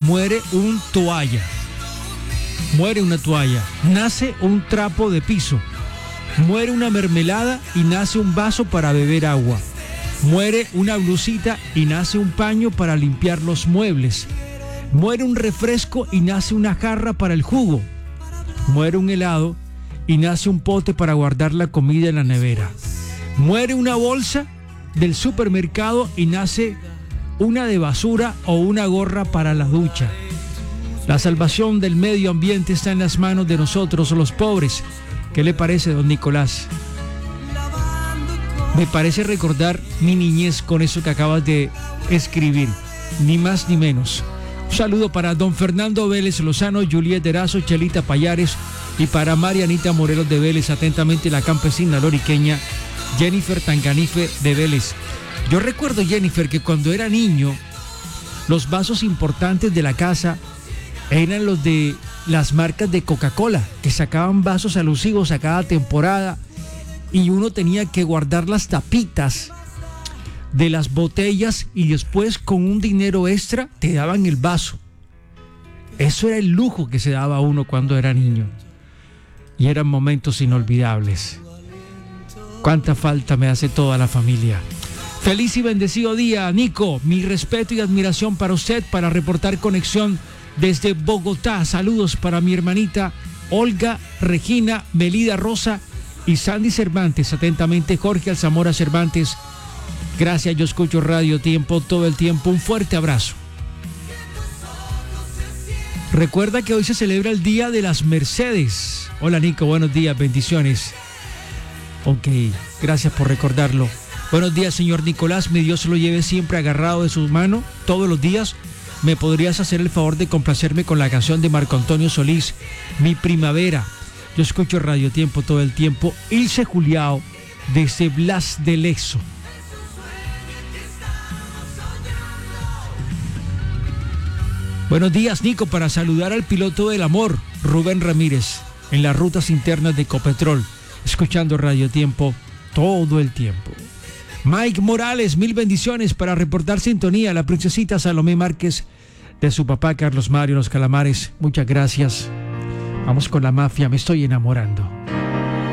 muere un toalla. Muere una toalla. Nace un trapo de piso. Muere una mermelada y nace un vaso para beber agua. Muere una blusita y nace un paño para limpiar los muebles. Muere un refresco y nace una jarra para el jugo. Muere un helado y nace un pote para guardar la comida en la nevera. Muere una bolsa del supermercado y nace una de basura o una gorra para la ducha. La salvación del medio ambiente está en las manos de nosotros, los pobres. ¿Qué le parece, don Nicolás? Me parece recordar mi niñez con eso que acabas de escribir, ni más ni menos. Un saludo para don Fernando Vélez Lozano, Juliet Erazo, Chelita Payares y para Marianita Morelos de Vélez, atentamente la campesina loriqueña Jennifer Tanganife de Vélez. Yo recuerdo, Jennifer, que cuando era niño, los vasos importantes de la casa eran los de las marcas de Coca-Cola, que sacaban vasos alusivos a cada temporada y uno tenía que guardar las tapitas de las botellas y después con un dinero extra te daban el vaso. Eso era el lujo que se daba a uno cuando era niño y eran momentos inolvidables. Cuánta falta me hace toda la familia. Feliz y bendecido día, Nico. Mi respeto y admiración para usted, para reportar conexión desde Bogotá. Saludos para mi hermanita Olga, Regina, Melida Rosa y Sandy Cervantes. Atentamente, Jorge Alzamora Cervantes. Gracias, yo escucho Radio Tiempo todo el tiempo. Un fuerte abrazo. Recuerda que hoy se celebra el Día de las Mercedes. Hola, Nico, buenos días, bendiciones. Ok, gracias por recordarlo. Buenos días, señor Nicolás, mi Dios lo lleve siempre agarrado de su mano todos los días. ¿Me podrías hacer el favor de complacerme con la canción de Marco Antonio Solís, Mi Primavera? Yo escucho Radio Tiempo todo el tiempo. Ilse Juliao, desde Blas de Lezo. Buenos días, Nico, para saludar al piloto del amor, Rubén Ramírez, en las rutas internas de Ecopetrol, escuchando Radio Tiempo todo el tiempo. Mike Morales, 1000 bendiciones para reportar sintonía. La princesita Salomé Márquez, de su papá Carlos Mario Los Calamares. Muchas gracias. Vamos con la mafia, me estoy enamorando.